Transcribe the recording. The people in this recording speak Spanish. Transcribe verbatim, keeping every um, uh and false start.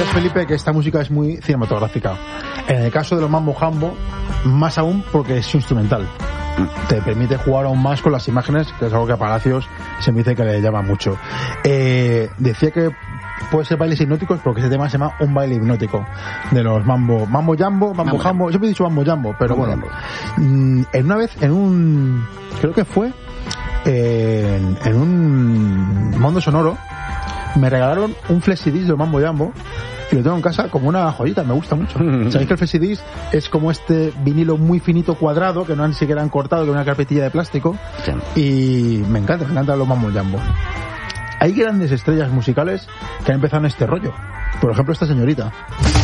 decías, Felipe, que esta música es muy cinematográfica. En el caso de los mambo jambo, más aún porque es instrumental. Te permite jugar aún más con las imágenes, que es algo que a Palacios se me dice que le llama mucho. Eh, decía que puede ser bailes hipnóticos porque ese tema se llama un baile hipnótico de los mambo, mambo jambo, mambo, mambo jambo. Yo me he dicho mambo jambo, pero mambo bueno, jambo. En una vez en un, creo que fue eh, en, en un mundo sonoro, me regalaron un flexidisc de mambo jambo. Y lo tengo en casa como una joyita, me gusta mucho. Mm. Sabéis que el flexidisc es como este vinilo muy finito cuadrado que no han siquiera han cortado, que es una carpetilla de plástico. Sí. Y me encanta, me encantan los mambo jambo. Hay grandes estrellas musicales que han empezado en este rollo. Por ejemplo, esta señorita.